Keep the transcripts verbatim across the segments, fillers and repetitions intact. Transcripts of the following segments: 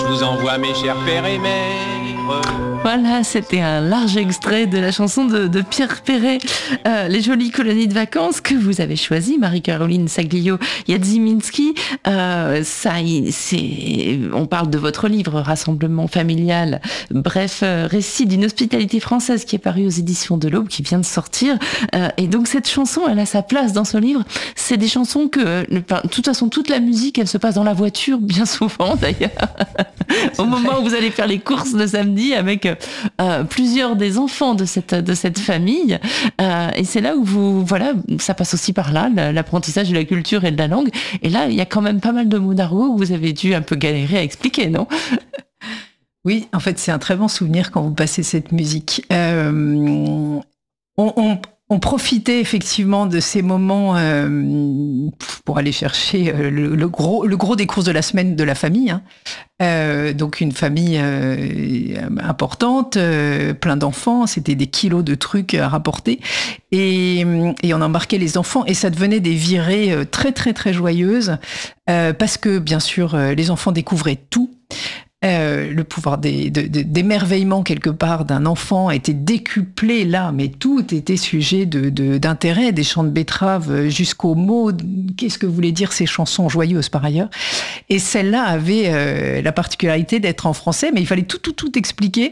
vous envoie mes chers pères et mères. Voilà, c'était un large extrait de la chanson de, de Pierre Perret, euh, Les jolies colonies de vacances que vous avez choisies, Marie-Caroline Saglio-Jadziminski. Euh, ça, c'est, on parle de votre livre Rassemblement familial, bref, euh, récit d'une hospitalité française qui est paru aux éditions de l'Aube, qui vient de sortir. Euh, et donc cette chanson, elle a sa place dans ce livre. C'est des chansons que, enfin, de toute façon, toute la musique, elle se passe dans la voiture, bien souvent d'ailleurs. Au moment où vous allez faire les courses le samedi avec euh, plusieurs des enfants de cette de cette famille, euh, et c'est là où vous voilà, ça passe aussi par là, l'apprentissage de la culture et de la langue. Et là, il y a quand même pas mal de mots d'argot que vous avez dû un peu galérer à expliquer, non? Oui, en fait, c'est un très bon souvenir quand vous passez cette musique. Euh, on, on On profitait effectivement de ces moments euh, pour aller chercher le, le gros, le gros des courses de la semaine de la famille. Hein. Euh, donc une famille euh, importante, euh, plein d'enfants, c'était des kilos de trucs à rapporter. Et, et on embarquait les enfants et ça devenait des virées très très très joyeuses euh, parce que bien sûr les enfants découvraient tout. Euh, le pouvoir des, de, de, d'émerveillement quelque part d'un enfant était décuplé là, mais tout était sujet de, de, d'intérêt, des chants de betteraves jusqu'aux mots. Qu'est-ce que voulaient dire ces chansons joyeuses par ailleurs? Et celle-là avait euh, la particularité d'être en français, mais il fallait tout, tout, tout expliquer.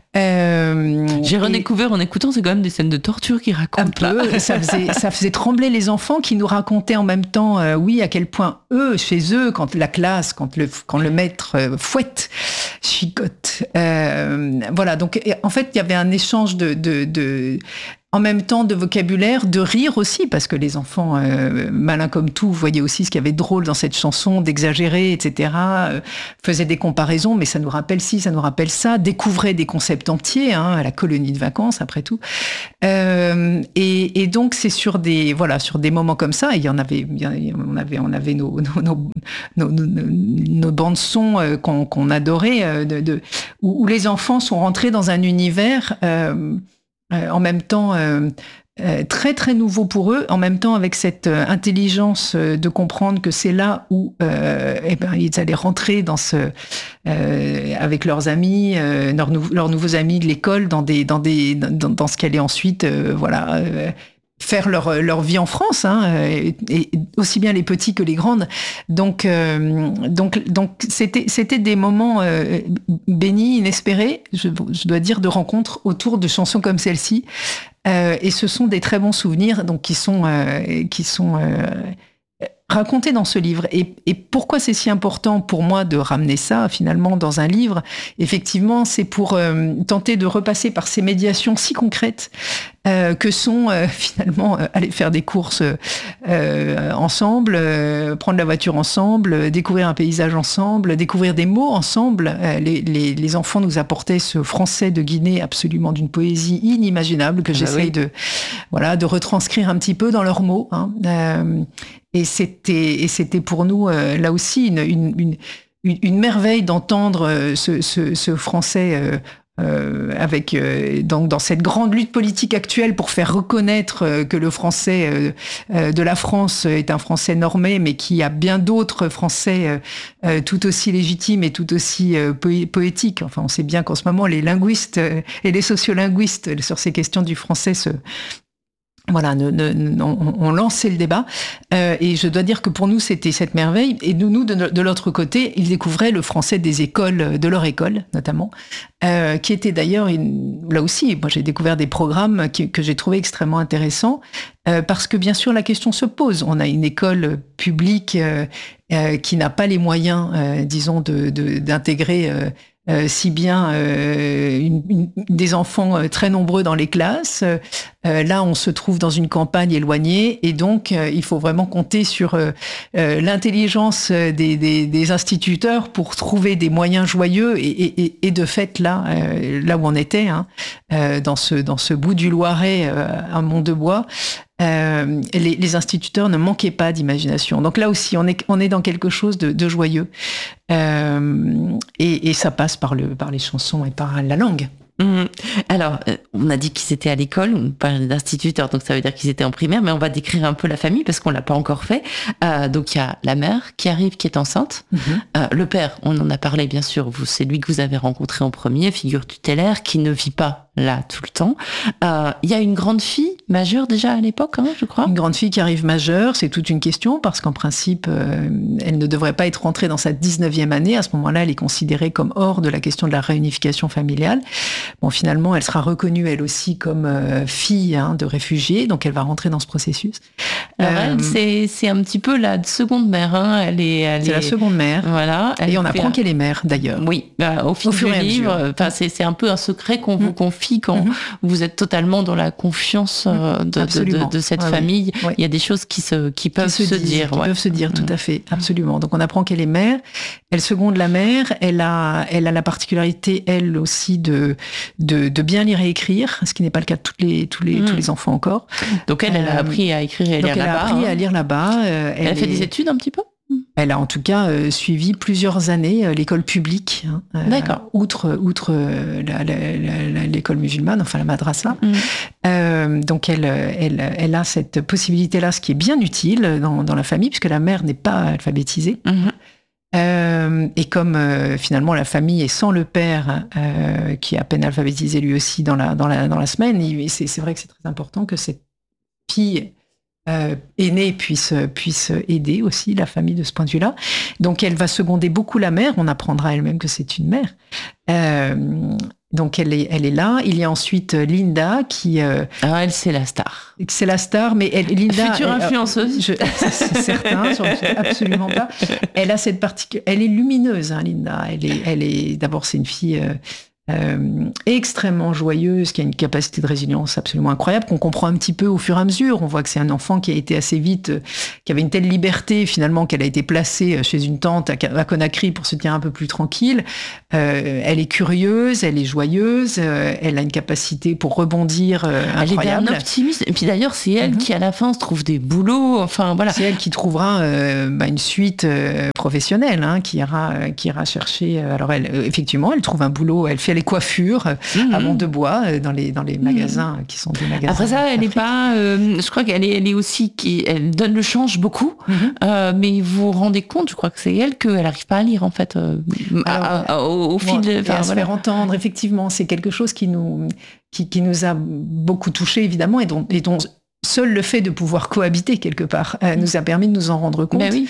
Euh, J'ai redécouvert et... en écoutant, c'est quand même des scènes de torture qui racontent un peu, là. Ça faisait, ça faisait trembler les enfants qui nous racontaient en même temps, euh, oui, à quel point eux, chez eux, quand la classe, quand le, quand le maître euh, fouette, chicote. Euh, voilà, donc en fait, il y avait un échange de, de, de en même temps de vocabulaire, de rire aussi, parce que les enfants, euh, malins comme tout, voyaient aussi ce qu'il y avait de drôle dans cette chanson, d'exagérer, et cetera, euh, faisaient des comparaisons, mais ça nous rappelle ci, ça nous rappelle ça, découvraient des concepts entiers, hein, la colonie de vacances, après tout. Euh, et, et donc, c'est sur des, voilà, sur des moments comme ça, et il y en avait, on avait, on avait nos, nos, nos, nos, nos, nos bandes-sons euh, qu'on, qu'on adorait, euh, de, de, où, où les enfants sont rentrés dans un univers... Euh, Euh, en même temps euh, euh, très très nouveau pour eux, en même temps avec cette euh, intelligence euh, de comprendre que c'est là où euh, eh ben, ils allaient rentrer dans ce, euh, avec leurs amis, euh, leurs, nou- leurs nouveaux amis de l'école, dans, des, dans, des, dans, dans ce qu'elle est ensuite, euh, voilà... Euh, faire leur leur vie en France, hein, et, et aussi bien les petits que les grandes. Donc euh, donc donc c'était c'était des moments euh, bénis, inespérés, je, je dois dire, de rencontres autour de chansons comme celle-ci. Euh, et ce sont des très bons souvenirs, donc qui sont euh, qui sont euh, racontés dans ce livre. Et, et pourquoi c'est si important pour moi de ramener ça finalement dans un livre? Effectivement, c'est pour euh, tenter de repasser par ces médiations si concrètes euh, que sont euh, finalement euh, aller faire des courses euh, ensemble, euh, prendre la voiture ensemble, euh, découvrir un paysage ensemble, découvrir des mots ensemble. Euh, les, les, les enfants nous apportaient ce français de Guinée absolument d'une poésie inimaginable que j'essaye ah bah oui. de voilà de retranscrire un petit peu dans leurs mots. Hein. Euh, Et c'était, et c'était pour nous, euh, là aussi, une, une, une, une merveille d'entendre euh, ce, ce, ce français euh, euh, avec, euh, dans, dans cette grande lutte politique actuelle pour faire reconnaître euh, que le français euh, euh, de la France est un français normé, mais qu'il y a bien d'autres français euh, euh, tout aussi légitimes et tout aussi euh, po- poétiques. Enfin, on sait bien qu'en ce moment, les linguistes euh, et les sociolinguistes sur ces questions du français se... Voilà, ne, ne, ne, on, on lançait le débat. Euh, et je dois dire que pour nous, c'était cette merveille. Et nous, nous de, de l'autre côté, ils découvraient le français des écoles, de leur école notamment, euh, qui était d'ailleurs, une, là aussi, moi j'ai découvert des programmes qui, que j'ai trouvé extrêmement intéressants, euh, parce que bien sûr, la question se pose. On a une école publique euh, euh, qui n'a pas les moyens, euh, disons, de, de, d'intégrer... Euh, Euh, si bien euh, une, une, des enfants euh, très nombreux dans les classes. Euh, là, on se trouve dans une campagne éloignée et donc euh, il faut vraiment compter sur euh, euh, l'intelligence des, des, des instituteurs pour trouver des moyens joyeux et, et, et de fait là, euh, là où on était, hein, euh, dans ce dans ce bout du Loiret, euh, à Mont-de-Bois. Euh, les, les instituteurs ne manquaient pas d'imagination. Donc là aussi, on est, on est dans quelque chose de, de joyeux. Euh, et, et ça passe par, le, par les chansons et par la langue. Mmh. Alors, euh, on a dit qu'ils étaient à l'école, on parlait d'instituteurs, donc ça veut dire qu'ils étaient en primaire, mais on va décrire un peu la famille parce qu'on l'a pas encore fait. Euh, donc il y a la mère qui arrive, qui est enceinte. Mmh. Euh, le père, on en a parlé bien sûr, vous, c'est lui que vous avez rencontré en premier, figure tutélaire, qui ne vit pas là tout le temps. Euh, il y a une grande fille majeure déjà à l'époque, hein, je crois. Une grande fille qui arrive majeure, c'est toute une question parce qu'en principe, euh, elle ne devrait pas être rentrée dans sa dix-neuvième année. À ce moment-là, elle est considérée comme hors de la question de la réunification familiale. Bon, finalement, elle sera reconnue elle aussi comme euh, fille hein, de réfugiés, donc elle va rentrer dans ce processus. Alors euh, elle, c'est, c'est un petit peu la seconde mère. Hein. Elle est, elle c'est est... la seconde mère. Voilà. Et on apprend un... qu'elle est mère d'ailleurs. Oui, bah, au fil au du livre. Enfin, c'est, c'est un peu un secret qu'on mmh. vous confie quand mmh. vous êtes totalement dans la confiance euh, de, de, de, de cette ouais, famille. Ouais. Il y a des choses qui, se, qui peuvent qui se, se disent, dire. Qui ouais. peuvent se dire, tout à fait, absolument. Donc on apprend qu'elle est mère. Elle seconde la mère. Elle a, elle a la particularité, elle aussi, de, de, de bien lire et écrire, ce qui n'est pas le cas de toutes les, tous, les, mmh. tous les enfants encore. Donc elle, elle a appris à écrire et à lire là-bas. Elle a appris hein. à lire là-bas. Euh, elle, elle a fait est... des études un petit peu. Elle a en tout cas euh, suivi plusieurs années euh, l'école publique, hein, euh, D'accord. outre, outre euh, la, la, la, l'école musulmane, enfin la madrasa. Mmh. Euh, donc elle, elle, elle a cette possibilité-là, ce qui est bien utile dans, dans la famille, puisque la mère n'est pas alphabétisée. Mmh. Euh, et comme euh, finalement la famille est sans le père, euh, qui est à peine alphabétisé lui aussi dans la, dans la, dans la semaine, il, c'est, c'est vrai que c'est très important que cette fille Euh, aînée puisse, puisse aider aussi la famille de ce point de vue-là. Donc elle va seconder beaucoup la mère, on apprendra elle-même que c'est une mère. Euh, donc elle est, elle est là. Il y a ensuite Linda qui... Euh, ah, elle c'est la star. C'est la star, mais elle, Linda... Future elle, influenceuse. Je, c'est certain, absolument pas. Elle a cette particule... Elle est lumineuse, hein, Linda. Elle est, elle est, d'abord c'est une fille... Euh, Euh, extrêmement joyeuse, qui a une capacité de résilience absolument incroyable, qu'on comprend un petit peu au fur et à mesure. On voit que c'est un enfant qui a été assez vite, euh, qui avait une telle liberté finalement qu'elle a été placée chez une tante à, à Conakry pour se tenir un peu plus tranquille. Euh, elle est curieuse, elle est joyeuse, euh, elle a une capacité pour rebondir euh, incroyable. Elle est d'un optimisme. Et puis d'ailleurs, c'est elle mm-hmm. qui à la fin se trouve des boulots. Enfin voilà. C'est elle qui trouvera euh, bah, une suite euh, professionnelle, hein, qui ira, euh, qui ira chercher. Euh, alors elle, euh, effectivement, elle trouve un boulot. Elle fait les coiffures mmh. à Mont-de-Bois dans les dans les magasins mmh. qui sont des magasins. Après ça, elle n'est pas. Euh, je crois qu'elle est elle est aussi qui elle donne le change beaucoup. Mmh. Euh, mais vous vous rendez compte, je crois que c'est elle qu'elle n'arrive pas à lire en fait euh, Alors, à, à, au, au fil bon, de. Et à voilà. se faire entendre, effectivement, c'est quelque chose qui nous qui, qui nous a beaucoup touchés évidemment et dont et dont seul le fait de pouvoir cohabiter quelque part euh, nous a permis de nous en rendre compte. Ben oui.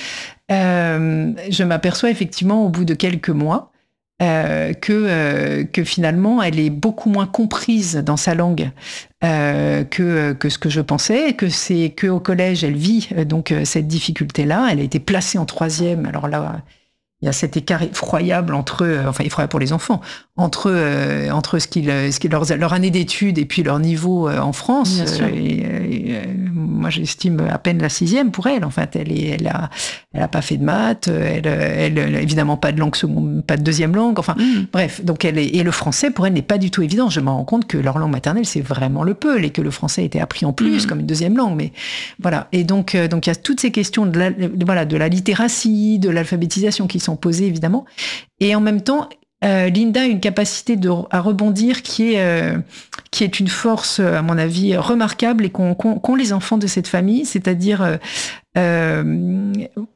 euh, je m'aperçois effectivement au bout de quelques mois. Euh, que, euh, que finalement elle est beaucoup moins comprise dans sa langue euh, que, que ce que je pensais, que c'est qu'au collège elle vit euh, donc cette difficulté-là. Elle a été placée en troisième. Alors là, il y a cet écart effroyable entre, euh, enfin effroyable pour les enfants, entre euh, entre ce qu'ils, ce qu'ils leur, leur année d'études et puis leur niveau euh, en France. Bien sûr. Euh, et, et, moi, j'estime à peine la sixième pour elle. En fait, elle est, elle a, elle a pas fait de maths. Elle, elle, elle évidemment pas de langue seconde, pas de deuxième langue. Enfin, mmh. bref. Donc, elle est, et le français pour elle n'est pas du tout évident. Je me rends compte que leur langue maternelle c'est vraiment le Peul et que le français a été appris en plus mmh. comme une deuxième langue. Mais voilà. Et donc, euh, donc il y a toutes ces questions de la, voilà, de la littératie, de l'alphabétisation qui sont posées évidemment. Et en même temps, Euh, Linda a une capacité de, à rebondir qui est, euh, qui est une force, à mon avis, remarquable et qu'ont, qu'ont, qu'ont les enfants de cette famille, c'est-à-dire euh, euh,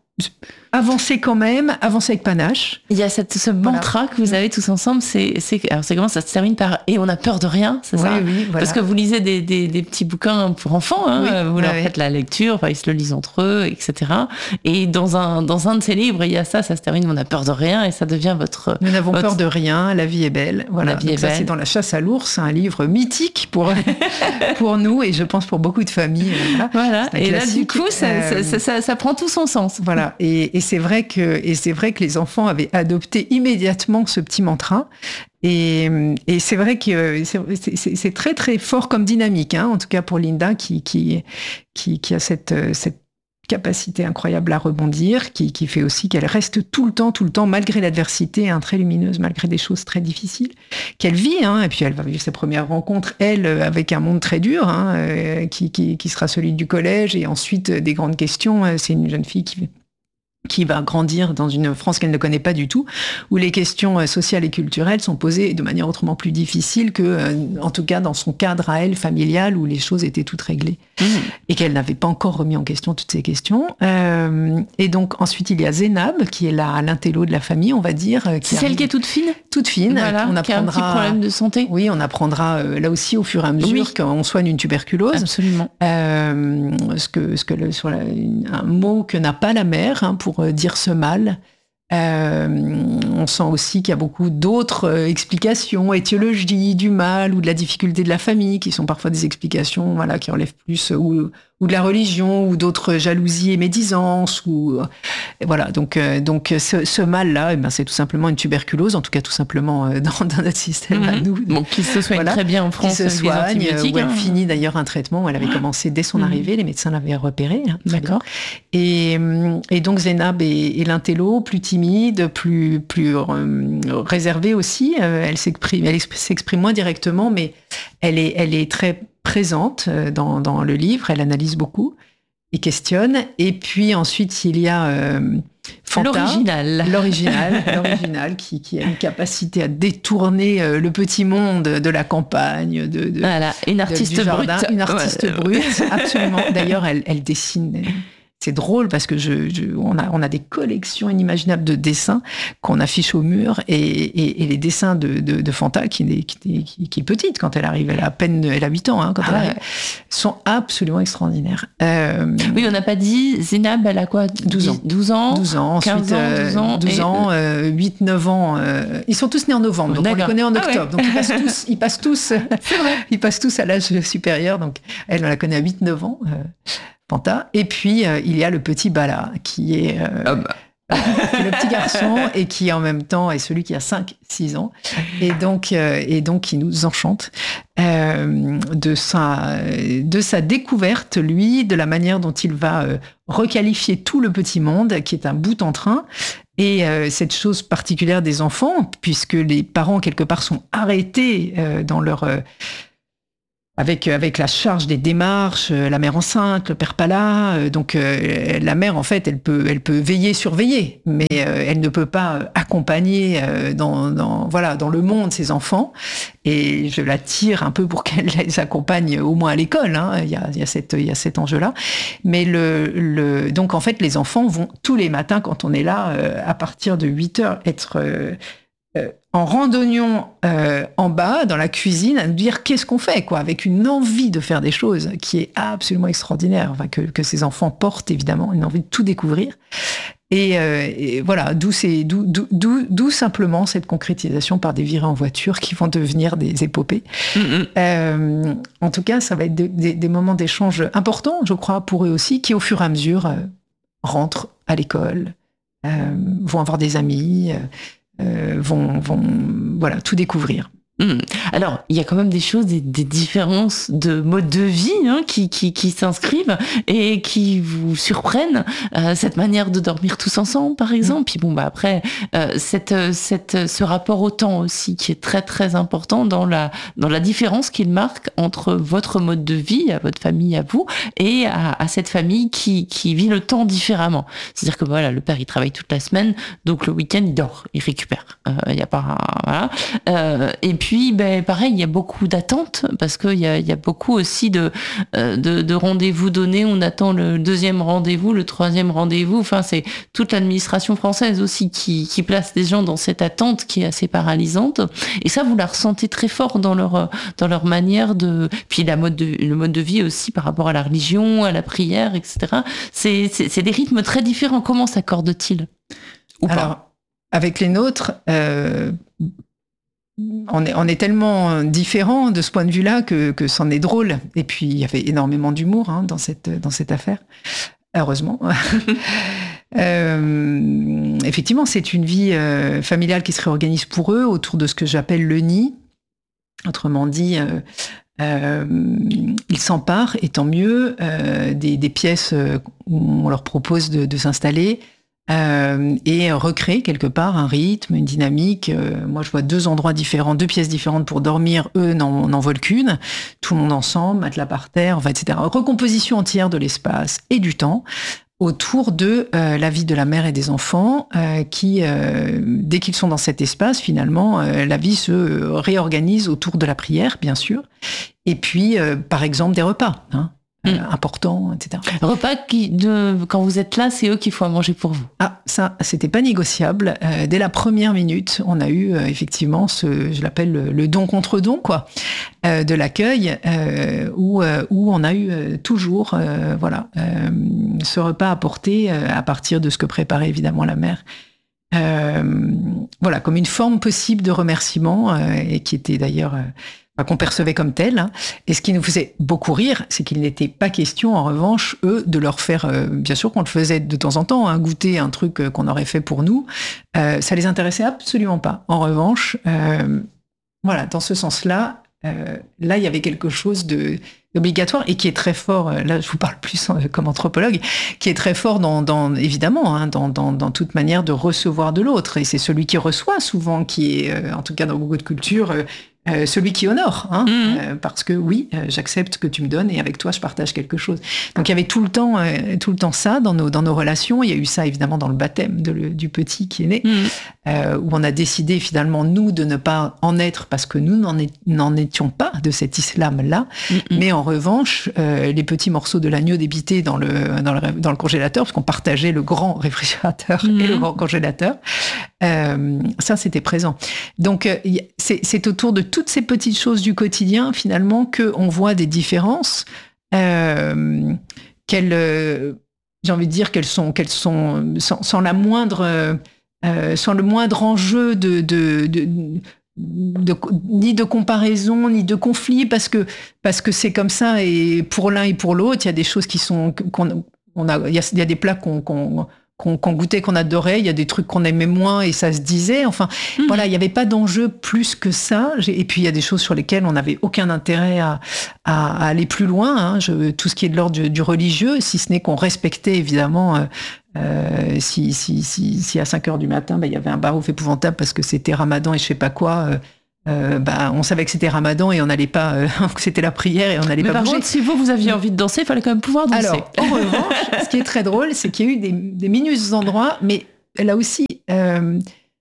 avancer quand même, avancer avec panache. Il y a cette, ce mantra voilà. que vous avez tous ensemble, c'est, c'est, alors c'est comment ça se termine par « et on a peur de rien », c'est oui, ça oui, voilà. Parce que vous lisez des, des, des petits bouquins pour enfants, hein, oui, vous leur ouais, faites ouais. la lecture, enfin, ils se le lisent entre eux, et cetera. Et dans un, dans un de ces livres, il y a ça, ça se termine « on a peur de rien » et ça devient votre... Nous n'avons votre... peur de rien, la vie est belle. Voilà. La vie Donc est ça, belle. C'est dans La chasse à l'ours, un livre mythique pour, pour nous et je pense pour beaucoup de familles. Voilà, voilà. Et classique. Là, du coup, ça, euh... ça, ça, ça, ça prend tout son sens. Voilà. Et, et c'est vrai que Et c'est vrai que les enfants avaient adopté immédiatement ce petit mantra. Et, et c'est vrai que c'est, c'est, c'est très, très fort comme dynamique, hein, en tout cas pour Linda, qui, qui, qui, qui a cette, cette capacité incroyable à rebondir, qui, qui fait aussi qu'elle reste tout le temps, tout le temps, malgré l'adversité, hein, très lumineuse, malgré des choses très difficiles, qu'elle vit. Hein, et puis elle va vivre ses premières rencontres, elle, avec un monde très dur, hein, euh, qui, qui, qui sera celui du collège. Et ensuite, des grandes questions. C'est une jeune fille qui qui va grandir dans une France qu'elle ne connaît pas du tout, où les questions sociales et culturelles sont posées de manière autrement plus difficile que, en tout cas, dans son cadre à elle familial, où les choses étaient toutes réglées. Mmh. Et qu'elle n'avait pas encore remis en question toutes ces questions. Euh, et donc, ensuite, il y a Zénab, qui est la, l'intello de la famille, on va dire. Qui C'est celle arrive, qui est toute fine Toute fine. Voilà, on apprendra, qui a un petit problème de santé. Oui, on apprendra euh, là aussi au fur et à mesure oui. qu'on soigne une tuberculose. Absolument. Euh, ce que, ce que le, sur la, un mot que n'a pas la mère, hein, pour dire ce mal. Euh, on sent aussi qu'il y a beaucoup d'autres euh, explications, étiologies du mal ou de la difficulté de la famille, qui sont parfois des explications, voilà, qui relèvent plus euh, ou, ou de la religion ou d'autres jalousies et médisances. Ou, euh, voilà, donc, euh, donc ce, ce mal-là, eh ben, c'est tout simplement une tuberculose, en tout cas tout simplement euh, dans, dans notre système mmh. à nous. Bon, qui se soigne voilà, très bien en France, qui se soigne, euh, où elle hein. finit d'ailleurs un traitement où elle avait ah. commencé dès son mmh. arrivée, les médecins l'avaient repéré. Hein, D'accord. Et, et donc Zénab est, est l'intello, plus timide, plus, plus euh, réservée aussi. Euh, elle s'exprime, elle s'exprime moins directement, mais elle est, elle est très présente dans, dans le livre. Elle analyse beaucoup et questionne. Et puis ensuite, il y a euh, Fanta, l'original, l'original, l'original qui, qui a une capacité à détourner euh, le petit monde de la campagne, de, de voilà, une artiste de, du jardin, brute, une artiste ouais, brute, ouais. absolument. D'ailleurs, elle, elle dessine. C'est drôle parce que je, je, on, a, on a des collections inimaginables de dessins qu'on affiche au mur et, et, et les dessins de, de, de Fanta, qui est, qui, qui, qui est petite quand elle arrive, elle a à peine elle a huit ans, hein, quand ah elle arrive, ouais. sont absolument extraordinaires. Euh, oui, on n'a pas dit, Zénab, elle a quoi douze ans. douze ans, douze ans, ensuite quinze ans, douze ans, douze ans euh, huit neuf ans. Euh, ils sont tous nés en novembre, donc D'accord. on les connaît en octobre. Ah ouais. Donc ils passent tous, ils passent tous, ils passent tous à l'âge supérieur. Donc elle, on la connaît à huit neuf ans. Euh, Fanta. Et puis, euh, il y a le petit Bala, qui est, euh, oh bah. euh, qui est le petit garçon et qui, en même temps, est celui qui a cinq six ans. Et donc, euh, et donc qui nous enchante euh, de, sa, de sa découverte, lui, de la manière dont il va euh, requalifier tout le petit monde, qui est un bout en train. Et euh, cette chose particulière des enfants, puisque les parents, quelque part, sont arrêtés euh, dans leur... Euh, Avec, avec la charge des démarches, la mère enceinte, le père pas là. Donc euh, la mère, en fait, elle peut, elle peut veiller, surveiller, mais euh, elle ne peut pas accompagner euh, dans, dans, voilà, dans le monde ses enfants. Et je la tire un peu pour qu'elle les accompagne au moins à l'école. Hein. Il y a, il y a, cette, il y a cet enjeu-là. Mais le, le, donc en fait, les enfants vont tous les matins, quand on est là, euh, à partir de huit heures, être... Euh, Euh, en randonnion euh, en bas, dans la cuisine, à nous dire qu'est-ce qu'on fait, quoi, avec une envie de faire des choses qui est absolument extraordinaire, enfin, que, que ces enfants portent, évidemment, une envie de tout découvrir. Et, euh, et voilà, d'où, c'est, d'où, d'où, d'où simplement cette concrétisation par des virées en voiture qui vont devenir des épopées. Mm-hmm. Euh, en tout cas, ça va être des, des, des moments d'échange importants, je crois, pour eux aussi, qui, au fur et à mesure, euh, rentrent à l'école, euh, vont avoir des amis... Euh, Euh, vont, vont voilà, tout découvrir. Mmh. Alors, il y a quand même des choses, des, des différences de mode de vie hein, qui, qui, qui s'inscrivent et qui vous surprennent. Euh, cette manière de dormir tous ensemble, par exemple. Mmh. Puis bon, bah après, euh, cette, cette, ce rapport au temps aussi qui est très très important dans la, dans la différence qu'il marque entre votre mode de vie, à votre famille, à vous, et à, à cette famille qui, qui vit le temps différemment. C'est-à-dire que voilà, le père il travaille toute la semaine, donc le week-end il dort, il récupère. Il euh, y a pas voilà. Euh, et puis, ben, pareil, il y a beaucoup d'attentes parce qu'il y a, il y a beaucoup aussi de, euh, de, de rendez-vous donnés. On attend le deuxième rendez-vous, le troisième rendez-vous. Enfin, c'est toute l'administration française aussi qui, qui place les gens dans cette attente qui est assez paralysante. Et ça, vous la ressentez très fort dans leur, dans leur manière de... Puis la mode de, le mode de vie aussi par rapport à la religion, à la prière, et cetera. C'est, c'est, c'est des rythmes très différents. Comment s'accordent-ils ou pas? Alors, avec les nôtres... Euh... On est, on est tellement différents de ce point de vue-là que, que c'en est drôle. Et puis, il y avait énormément d'humour hein, dans, cette, dans cette affaire, heureusement. euh, effectivement, c'est une vie euh, familiale qui se réorganise pour eux autour de ce que j'appelle le nid. Autrement dit, euh, euh, ils s'emparent, et tant mieux, euh, des, des pièces où on leur propose de, de s'installer. Euh, et recréer quelque part un rythme, une dynamique. Euh, moi, je vois deux endroits différents, deux pièces différentes pour dormir. Eux n'en, n'en veulent qu'une. Tout le monde ensemble, matelas par terre, enfin, et cetera. Recomposition entière de l'espace et du temps autour de euh, la vie de la mère et des enfants, euh, qui, euh, dès qu'ils sont dans cet espace, finalement, euh, la vie se réorganise autour de la prière, bien sûr, et puis, euh, par exemple, des repas, hein, mmh. euh, importants, et cetera. Repas qui, de, quand vous êtes là, c'est eux qui font à manger pour vous. Ah, ça, c'était pas négociable. Euh, dès la première minute, on a eu euh, effectivement ce, je l'appelle le, le don contre don, quoi, euh, de l'accueil, euh, où, euh, où on a eu euh, toujours, euh, voilà, euh, ce repas apporté euh, à partir de ce que préparait évidemment la mère. Euh, voilà, comme une forme possible de remerciement, euh, et qui était d'ailleurs... Euh, qu'on percevait comme tel. Hein. Et ce qui nous faisait beaucoup rire, c'est qu'il n'était pas question, en revanche, eux, de leur faire, euh, bien sûr qu'on le faisait de temps en temps, hein, goûter un truc euh, qu'on aurait fait pour nous. Euh, ça les intéressait absolument pas. En revanche, euh, voilà, dans ce sens-là, euh, là, il y avait quelque chose de obligatoire et qui est très fort, là je vous parle plus comme anthropologue, qui est très fort dans, dans évidemment, hein, dans, dans, dans toute manière de recevoir de l'autre. Et c'est celui qui reçoit souvent qui est, euh, en tout cas dans beaucoup de cultures, euh, Euh, celui qui honore, hein, mmh. euh, parce que oui, euh, j'accepte que tu me donnes et avec toi je partage quelque chose. Donc il y avait tout le temps, euh, tout le temps ça dans nos dans nos relations. Il y a eu ça évidemment dans le baptême de le, du petit qui est né, mmh. euh, où on a décidé finalement nous de ne pas en être parce que nous n'en, est, n'en étions pas de cet islam-là, mmh. mais en revanche euh, les petits morceaux de l'agneau débité dans le dans le dans le congélateur, parce qu'on partageait le grand réfrigérateur mmh. et le grand congélateur. Euh, ça c'était présent. Donc euh, c'est, c'est autour de toutes ces petites choses du quotidien, finalement, qu'on voit des différences, euh, qu'elles, euh, j'ai envie de dire qu'elles sont, qu'elles sont sans, sans la moindre, euh, sans le moindre enjeu de, de, de, de, de, ni de comparaison, ni de conflit, parce que, parce que c'est comme ça, et pour l'un et pour l'autre, il y a des choses qui sont, qu'on, on a, il y a, il y a des plats qu'on, qu'on Qu'on, qu'on goûtait, qu'on adorait, il y a des trucs qu'on aimait moins et ça se disait. Enfin, mmh. voilà, il n'y avait pas d'enjeu plus que ça. Et puis, il y a des choses sur lesquelles on n'avait aucun intérêt à, à, à aller plus loin. Hein. Je, tout ce qui est de l'ordre du, du religieux, si ce n'est qu'on respectait évidemment... Euh, Euh, si, si, si, si à cinq heures du matin, bah, il y avait un barouf épouvantable parce que c'était Ramadan et je sais pas quoi... Euh, Euh, bah, on savait que c'était Ramadan et on n'allait pas, euh, que c'était la prière et on n'allait pas par bouger. Contre, si vous, vous aviez envie de danser, il fallait quand même pouvoir danser. Alors, en revanche, ce qui est très drôle, c'est qu'il y a eu des, des minus endroits, mais là aussi, euh,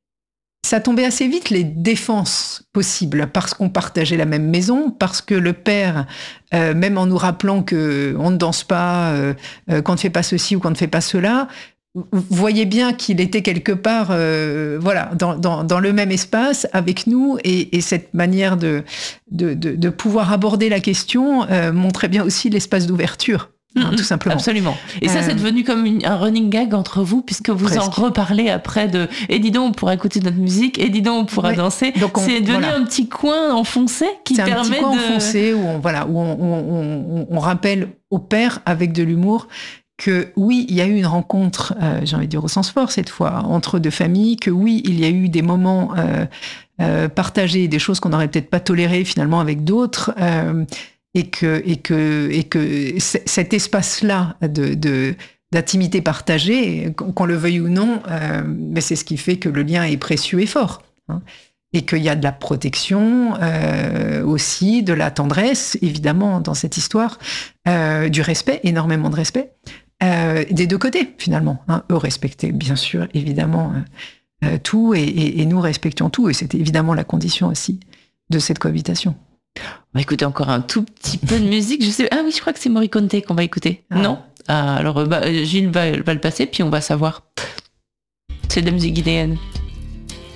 ça tombait assez vite les défenses possibles parce qu'on partageait la même maison, parce que le père, euh, même en nous rappelant que on ne danse pas, euh, euh, qu'on ne fait pas ceci ou qu'on ne fait pas cela, vous voyez bien qu'il était quelque part, euh, voilà, dans, dans, dans le même espace avec nous, et, et cette manière de, de, de, de pouvoir aborder la question euh, montrait bien aussi l'espace d'ouverture, hein, mmh, tout simplement. Absolument. Et ça, euh, c'est devenu comme une, un running gag entre vous, puisque vous presque. en reparlez après de « Et dis donc, on pourra écouter notre musique, et dis donc, on pourra ouais. danser ». C'est devenu voilà. un petit coin enfoncé qui c'est permet de... C'est un petit coin enfoncé où on, voilà, où on, on, on, on rappelle au père, avec de l'humour, que oui, il y a eu une rencontre, euh, j'ai envie de dire au sens fort cette fois, entre deux familles, que oui, il y a eu des moments euh, euh, partagés, des choses qu'on n'aurait peut-être pas tolérées finalement avec d'autres, euh, et que, et que, et que c- cet espace-là de, de, d'intimité partagée, qu'on le veuille ou non, euh, mais c'est ce qui fait que le lien est précieux et fort. Hein. Et qu'il y a de la protection euh, aussi, de la tendresse, évidemment, dans cette histoire, euh, du respect, énormément de respect, euh, des deux côtés, finalement. Hein. Eux respectaient, bien sûr, évidemment, euh, tout, et, et, et nous respections tout, et c'était évidemment la condition aussi de cette cohabitation. On va écouter encore un tout petit peu de musique. Je sais, ah oui, je crois que c'est Morricone qu'on va écouter. Ah. Non ah, alors, bah, Gilles va, va le passer, puis on va savoir. C'est de la musique guinéenne.